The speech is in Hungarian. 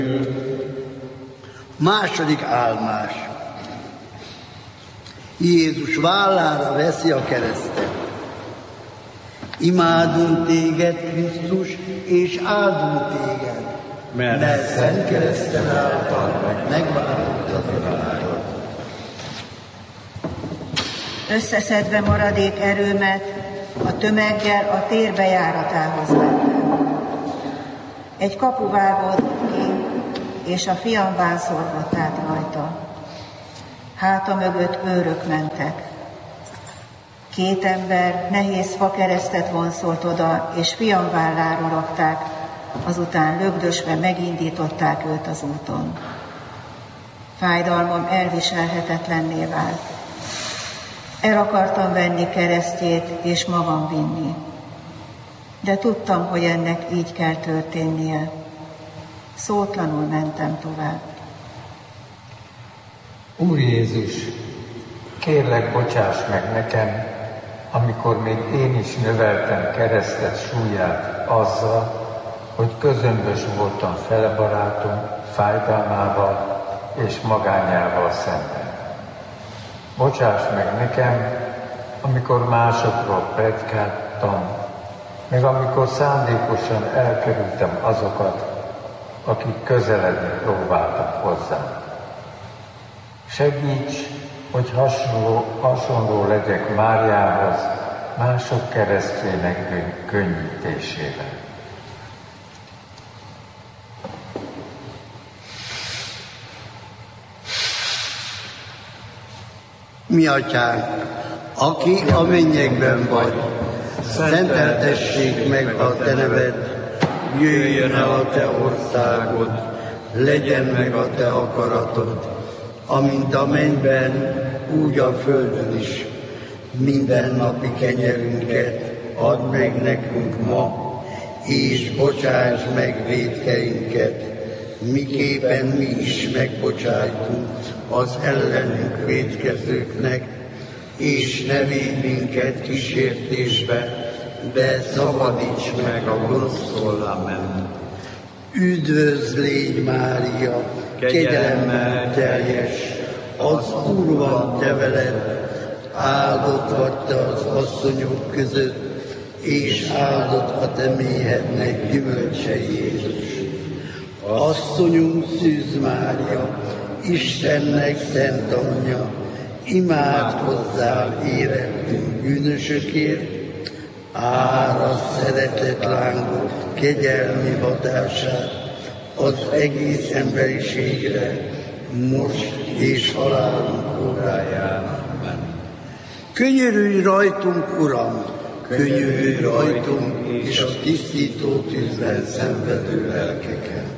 Második álmás. Jézus vállára veszi a keresztet. Imádunk téged, Krisztus, és áldunk téged, mert szent kereszten által megváltottad a világot. Összeszedve maradék erőmet, a tömeggel a tér bejáratához mentem. Egy kapu vágott ki, és a fiam vászorgott át rajta. Háta mögött őrök mentek. 2 ember nehéz fakeresztet vonszolt oda, és fiam vállára rakták, azután lögdösve megindították őt az úton. Fájdalmam elviselhetetlenné vált. El akartam venni keresztjét, és magam vinni. De tudtam, hogy ennek így kell történnie. Szótlanul mentem tovább. Úr Jézus, kérlek, bocsáss meg nekem, amikor még én is növeltem keresztet súlyát azzal, hogy közömbös voltam felebarátom fájdalmával és magányával szemben. Bocsáss meg nekem, amikor másokról predikáltam, meg amikor szándékosan elkerültem azokat, akik közeledni próbáltak hozzám. Segíts, hogy hasonló legyek Máriához, mások keresztjének könnyítésében. Mi atyánk, aki a mennyekben vagy, szenteltessék meg a te neved, jöjjön el a te országod, legyen meg a te akaratod, amint a mennyben, úgy a földön is. Mindennapi kenyerünket add meg nekünk ma, és bocsáss meg vétkeinket, miképpen mi is megbocsájtunk az ellenünk vétkezőknek, és ne védj minket kísértésbe, de szabadíts meg a gonosztól. Amen. Üdvözl légy, Mária, kegyelemmel teljes, az Úr van te veled, áldott vagy te az asszonyok között, és áldott a te méhednek gyümölcse, Jézus. Asszonyunk Szűz Mária, Istennek szent anyja, imádkozzál érettünk bűnösökért, árasd szeretett lángot, kegyelmi hatását az egész emberiségre, most és halálunk óráján. Amen. Könyörülj rajtunk, Uram, könyörülj rajtunk, és a tisztító tűzben szenvedő lelkeken.